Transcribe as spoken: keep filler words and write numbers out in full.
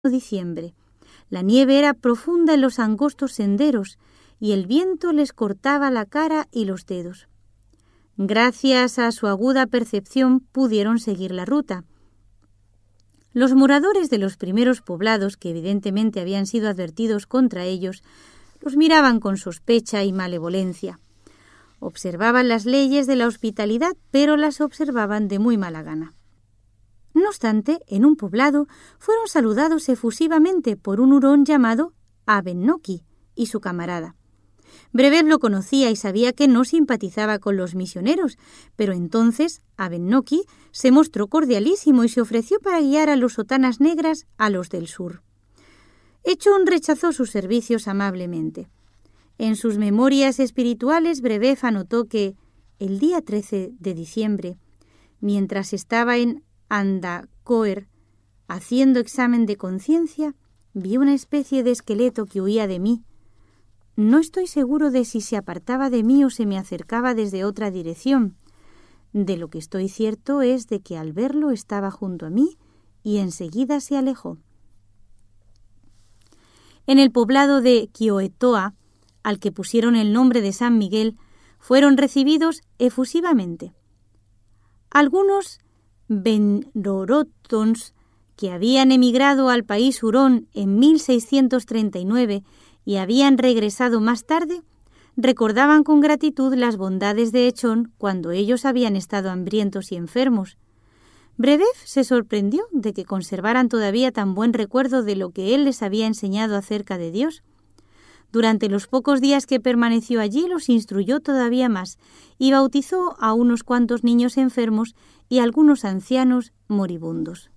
diciembre. La nieve era profunda en los angostos senderos y el viento les cortaba la cara y los dedos. Gracias a su aguda percepción pudieron seguir la ruta. Los moradores de los primeros poblados, que evidentemente habían sido advertidos contra ellos, los miraban con sospecha y malevolencia. Observaban las leyes de la hospitalidad, pero las observaban de muy mala gana. No obstante, en un poblado fueron saludados efusivamente por un hurón llamado Abennoki y su camarada. Brevet lo conocía y sabía que no simpatizaba con los misioneros, pero entonces Abennoki se mostró cordialísimo y se ofreció para guiar a los sotanas negras a los del sur. Echón rechazó sus servicios amablemente. En sus memorias espirituales, Brevet anotó que el día trece de diciembre, mientras estaba en Andacoer haciendo examen de conciencia, vi una especie de esqueleto que huía de mí. No estoy seguro de si se apartaba de mí o se me acercaba desde otra dirección. De lo que estoy cierto es de que al verlo estaba junto a mí y enseguida se alejó. En el poblado de Quioetoa, al que pusieron el nombre de San Miguel, fueron recibidos efusivamente. Algunos Benrorótons, que habían emigrado al país hurón en mil seiscientos treinta y nueve y habían regresado más tarde, recordaban con gratitud las bondades de Echón cuando ellos habían estado hambrientos y enfermos. Brevet se sorprendió de que conservaran todavía tan buen recuerdo de lo que él les había enseñado acerca de Dios. Durante los pocos días que permaneció allí los instruyó todavía más y bautizó a unos cuantos niños enfermos y a algunos ancianos moribundos.